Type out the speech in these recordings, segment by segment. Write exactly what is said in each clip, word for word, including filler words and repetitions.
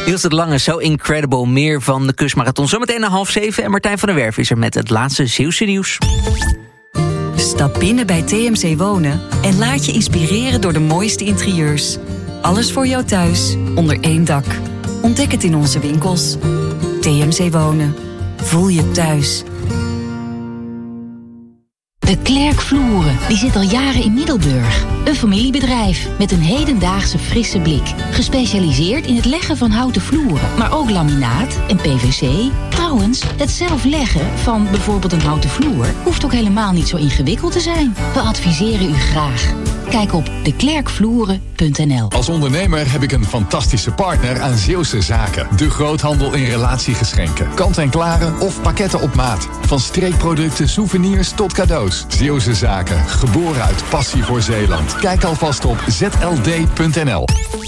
Ilse de Lange, So Incredible. Meer van de Kustmarathon. Zometeen na half zeven. En Martijn van der Werf is er met het laatste Zeeuwse nieuws. Stap binnen bij T M C Wonen en laat je inspireren door de mooiste interieurs. Alles voor jou thuis, onder één dak. Ontdek het in onze winkels. T M C Wonen. Voel je thuis. De Klerk Vloeren, die zit al jaren in Middelburg. Een familiebedrijf met een hedendaagse frisse blik. Gespecialiseerd in het leggen van houten vloeren, maar ook laminaat en P V C. Trouwens, het zelf leggen van bijvoorbeeld een houten vloer hoeft ook helemaal niet zo ingewikkeld te zijn. We adviseren u graag. Kijk op de klerk vloeren punt n l. Als ondernemer heb ik een fantastische partner aan Zeeuwse Zaken. De groothandel in relatiegeschenken. Kant-en-klare of pakketten op maat. Van streekproducten, souvenirs tot cadeaus. Zeeuwse Zaken. Geboren uit passie voor Zeeland. Kijk alvast op z l d punt n l.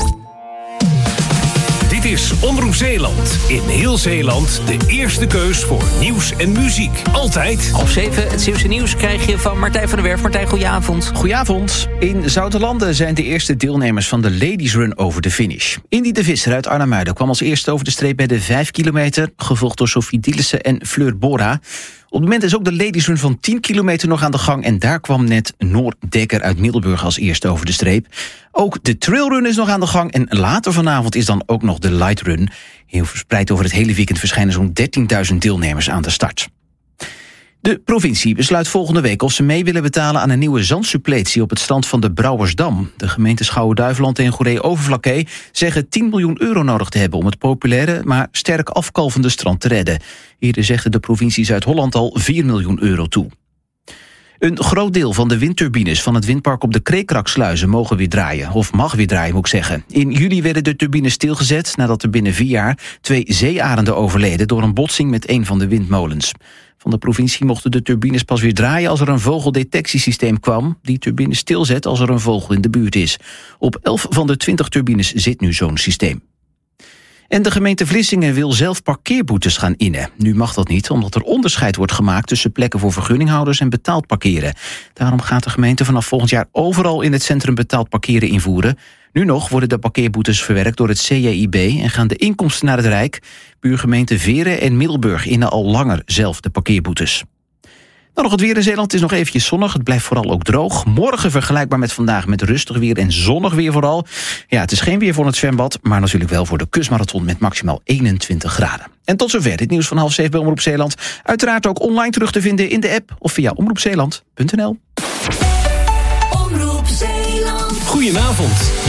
Dit is Omroep Zeeland. In heel Zeeland de eerste keus voor nieuws en muziek. Altijd. Half zeven, het Zeeuwse nieuws krijg je van Martijn van der Werf. Martijn, goedenavond. Goedenavond. In Zoutelanden zijn de eerste deelnemers van de Ladies Run over de finish. Indy de Visser uit Arnhem-Muiden kwam als eerste over de streep bij de vijf kilometer... gevolgd door Sophie Dielissen en Fleur Bora. Op het moment is ook de Ladies Run van tien kilometer nog aan de gang... en daar kwam net Noor Dekker uit Middelburg als eerste over de streep. Ook de Trailrun is nog aan de gang en later vanavond is dan ook nog de Light Run. Heel verspreid over het hele weekend verschijnen zo'n dertienduizend deelnemers aan de start. De provincie besluit volgende week of ze mee willen betalen aan een nieuwe zandsuppletie op het strand van de Brouwersdam. De gemeenten Schouwen-Duiveland en Goeree-Overflakkee zeggen tien miljoen euro nodig te hebben om het populaire, maar sterk afkalvende strand te redden. Eerder zegde de provincie Zuid-Holland al vier miljoen euro toe. Een groot deel van de windturbines van het windpark op de Kreekraksluizen mogen weer draaien. Of mag weer draaien, moet ik zeggen. In juli werden de turbines stilgezet nadat er binnen vier jaar twee zeearenden overleden door een botsing met een van de windmolens. Van de provincie mochten de turbines pas weer draaien als er een vogeldetectiesysteem kwam. Die turbines stilzet als er een vogel in de buurt is. Op elf van de twintig turbines zit nu zo'n systeem. En de gemeente Vlissingen wil zelf parkeerboetes gaan innen. Nu mag dat niet, omdat er onderscheid wordt gemaakt tussen plekken voor vergunninghouders en betaald parkeren. Daarom gaat de gemeente vanaf volgend jaar overal in het centrum betaald parkeren invoeren. Nu nog worden de parkeerboetes verwerkt door het C J I B en gaan de inkomsten naar het Rijk. Buurgemeenten Veren en Middelburg innen al langer zelf de parkeerboetes. Dan nog het weer in Zeeland. Het is nog eventjes zonnig. Het blijft vooral ook droog. Morgen vergelijkbaar met vandaag met rustig weer en zonnig weer vooral. Ja, het is geen weer voor het zwembad, maar natuurlijk wel voor de kustmarathon met maximaal eenentwintig graden. En tot zover dit nieuws van half zeven bij Omroep Zeeland. Uiteraard ook online terug te vinden in de app of via omroep zeeland punt n l. Goedenavond.